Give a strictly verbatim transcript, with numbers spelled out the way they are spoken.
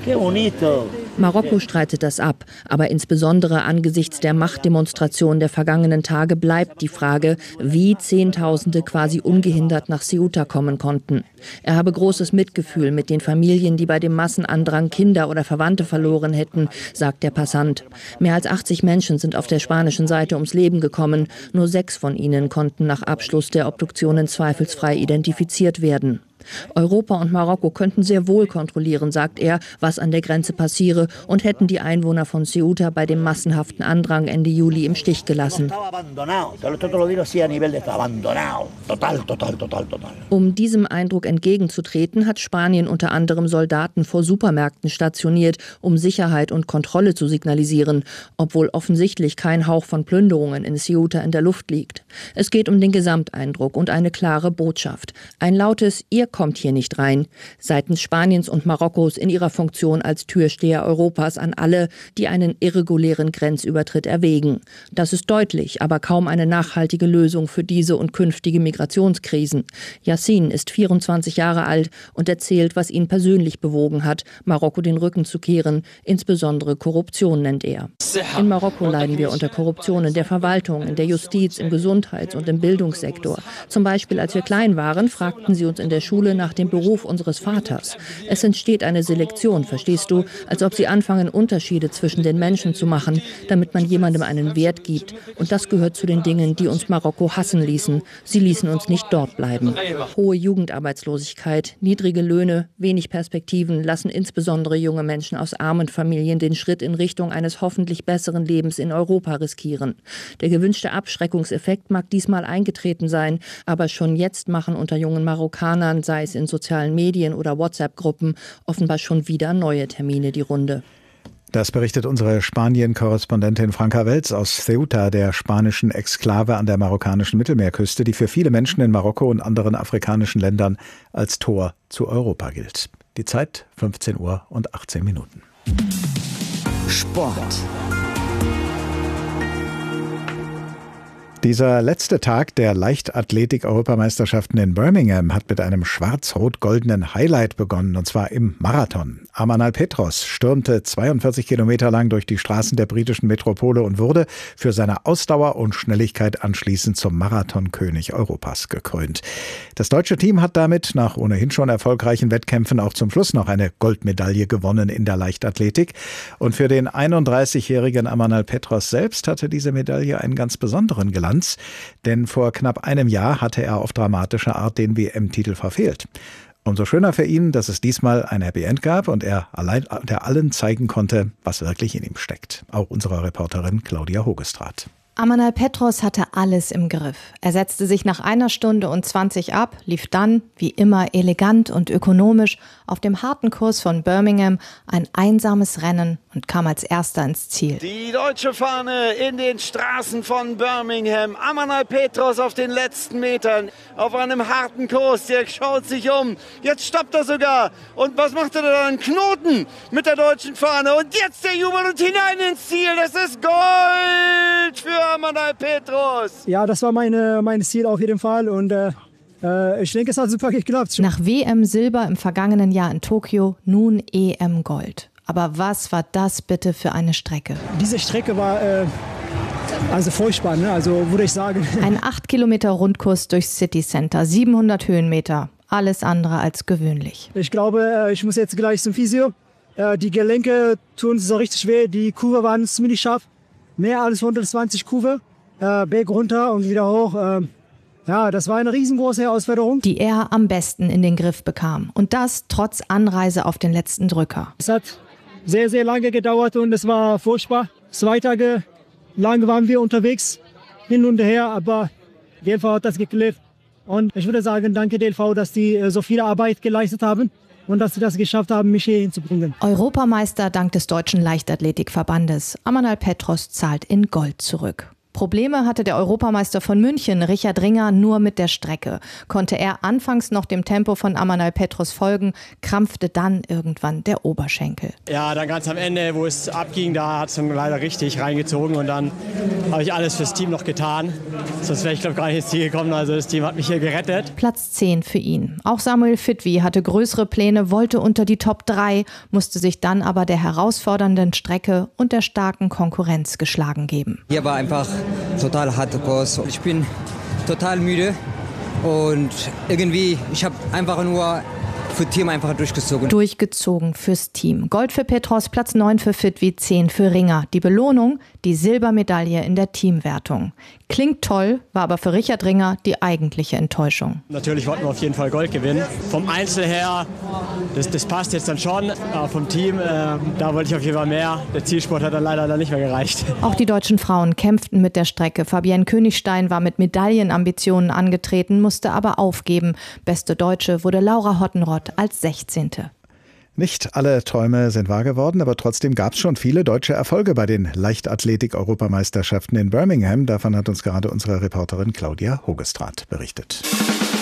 Marokko streitet das ab, aber insbesondere angesichts der Machtdemonstration der vergangenen Tage bleibt die Frage, wie Zehntausende quasi ungehindert nach Ceuta kommen konnten. Er habe großes Mitgefühl mit den Familien, die bei dem Massenandrang Kinder oder Verwandte verloren hätten, sagt der Passant. Mehr als achtzig Menschen sind auf der spanischen Seite ums Leben gekommen. Nur sechs von ihnen konnten nach Abschluss der Obduktionen zweifelsfrei identifiziert werden. Europa und Marokko könnten sehr wohl kontrollieren, sagt er, was an der Grenze passiere, und hätten die Einwohner von Ceuta bei dem massenhaften Andrang Ende Juli im Stich gelassen. Um diesem Eindruck entgegenzutreten, hat Spanien unter anderem Soldaten vor Supermärkten stationiert, um Sicherheit und Kontrolle zu signalisieren, obwohl offensichtlich kein Hauch von Plünderungen in Ceuta in der Luft liegt. Es geht um den Gesamteindruck und eine klare Botschaft. Ein lautes „Ihr kommt hier nicht rein" seitens Spaniens und Marokkos in ihrer Funktion als Türsteher Europas an alle, die einen irregulären Grenzübertritt erwägen. Das ist deutlich, aber kaum eine nachhaltige Lösung für diese und künftige Migrationskrisen. Yassin ist vierundzwanzig Jahre alt und erzählt, was ihn persönlich bewogen hat, Marokko den Rücken zu kehren, insbesondere Korruption nennt er. In Marokko leiden wir unter Korruption in der Verwaltung, in der Justiz, im Gesundheits- und im Bildungssektor. Zum Beispiel, als wir klein waren, fragten sie uns in der Schule nach dem Beruf unseres Vaters. Es entsteht eine Selektion, verstehst du, als ob sie anfangen, Unterschiede zwischen den Menschen zu machen, damit man jemandem einen Wert gibt. Und das gehört zu den Dingen, die uns Marokko hassen ließen. Sie ließen uns nicht dort bleiben. Hohe Jugendarbeitslosigkeit, niedrige Löhne, wenig Perspektiven lassen insbesondere junge Menschen aus armen Familien den Schritt in Richtung eines hoffentlich besseren Lebens in Europa riskieren. Der gewünschte Abschreckungseffekt mag diesmal eingetreten sein, aber schon jetzt machen unter jungen Marokkanern, sei es in sozialen Medien oder WhatsApp-Gruppen, offenbar schon wieder neue Termine die Runde. Das berichtet unsere Spanien-Korrespondentin Franka Welz aus Ceuta, der spanischen Exklave an der marokkanischen Mittelmeerküste, die für viele Menschen in Marokko und anderen afrikanischen Ländern als Tor zu Europa gilt. Die Zeit fünfzehn Uhr und achtzehn Minuten. Sport. Dieser letzte Tag der Leichtathletik-Europameisterschaften in Birmingham hat mit einem schwarz-rot-goldenen Highlight begonnen, und zwar im Marathon. Amanal Petros stürmte zweiundvierzig Kilometer lang durch die Straßen der britischen Metropole und wurde für seine Ausdauer und Schnelligkeit anschließend zum Marathonkönig Europas gekrönt. Das deutsche Team hat damit nach ohnehin schon erfolgreichen Wettkämpfen auch zum Schluss noch eine Goldmedaille gewonnen in der Leichtathletik. Und für den einunddreißigjährigen Amanal Petros selbst hatte diese Medaille einen ganz besonderen Glanz. Denn vor knapp einem Jahr hatte er auf dramatische Art den W M-Titel verfehlt. Umso schöner für ihn, dass es diesmal ein Happy End gab und er, allein, der allen zeigen konnte, was wirklich in ihm steckt. Auch unserer Reporterin Claudia Hogestrat. Amanal Petros hatte alles im Griff. Er setzte sich nach einer Stunde und zwanzig ab, lief dann, wie immer elegant und ökonomisch, auf dem harten Kurs von Birmingham ein einsames Rennen und kam als Erster ins Ziel. Die deutsche Fahne in den Straßen von Birmingham. Amanal Petros auf den letzten Metern, auf einem harten Kurs. Der schaut sich um. Jetzt stoppt er sogar. Und was macht er da? Einen Knoten mit der deutschen Fahne. Und jetzt der Jubel und hinein ins Ziel. Das ist Gold für Amanal Petros. Ja, das war meine, mein Ziel auf jeden Fall. Und äh, ich denke, es hat super geklappt. Nach W M Silber im vergangenen Jahr in Tokio, nun E M Gold. Aber was war das bitte für eine Strecke? Diese Strecke war äh, also furchtbar, ne? Also würde ich sagen. Ein acht Kilometer Rundkurs durchs City Center, siebenhundert Höhenmeter. Alles andere als gewöhnlich. Ich glaube, ich muss jetzt gleich zum Physio. Die Gelenke tun so richtig weh. Die Kurve waren ziemlich scharf. Mehr als hundertzwanzig Kurve. Berg runter und wieder hoch. Ja, das war eine riesengroße Herausforderung. Die er am besten in den Griff bekam. Und das trotz Anreise auf den letzten Drücker. Es hat sehr, sehr lange gedauert und es war furchtbar. Zwei Tage lang waren wir unterwegs, hin und her, aber D L V hat das geklärt. Und ich würde sagen, danke D L V, dass die so viel Arbeit geleistet haben und dass sie das geschafft haben, mich hier hinzubringen. Europameister dank des Deutschen Leichtathletikverbandes. Amanal Petros zahlt in Gold zurück. Probleme hatte der Europameister von München, Richard Ringer, nur mit der Strecke. Konnte er anfangs noch dem Tempo von Amanal Petros folgen, krampfte dann irgendwann der Oberschenkel. Ja, dann ganz am Ende, wo es abging, da hat es dann leider richtig reingezogen und dann habe ich alles fürs Team noch getan. Sonst wäre ich, glaube ich, gar nicht ins Ziel gekommen. Also das Team hat mich hier gerettet. Platz zehn für ihn. Auch Samuel Fitwi hatte größere Pläne, wollte unter die Top drei, musste sich dann aber der herausfordernden Strecke und der starken Konkurrenz geschlagen geben. Hier war einfach total harter Kurs. Ich bin total müde und irgendwie, ich habe einfach nur für Team einfach durchgezogen. Durchgezogen fürs Team. Gold für Petros, Platz neun für Fitwi, zehn für Ringer. Die Belohnung, die Silbermedaille in der Teamwertung. Klingt toll, war aber für Richard Ringer die eigentliche Enttäuschung. Natürlich wollten wir auf jeden Fall Gold gewinnen. Vom Einzel her, das, das passt jetzt dann schon. Aber vom Team, äh, da wollte ich auf jeden Fall mehr. Der Zielsport hat dann leider dann nicht mehr gereicht. Auch die deutschen Frauen kämpften mit der Strecke. Fabienne Königstein war mit Medaillenambitionen angetreten, musste aber aufgeben. Beste Deutsche wurde Laura Hottenrott als sechzehnte. Nicht alle Träume sind wahr geworden, aber trotzdem gab es schon viele deutsche Erfolge bei den Leichtathletik-Europameisterschaften in Birmingham. Davon hat uns gerade unsere Reporterin Claudia Hogestraat berichtet.